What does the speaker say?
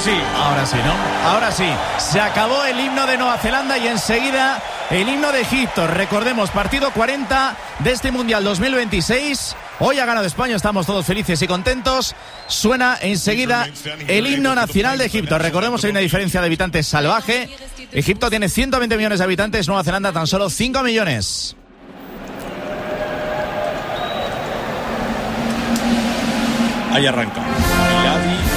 sí. Ahora sí, ¿no? Ahora sí. Se acabó el himno de Nueva Zelanda y enseguida el himno de Egipto. Recordemos, partido 40 de este Mundial 2026. Hoy ha ganado España, estamos todos felices y contentos. Suena enseguida el himno nacional de Egipto. Recordemos, hay una diferencia de habitantes salvaje. Egipto tiene 120 millones de habitantes, Nueva Zelanda tan solo 5 millones. Ahí arranca.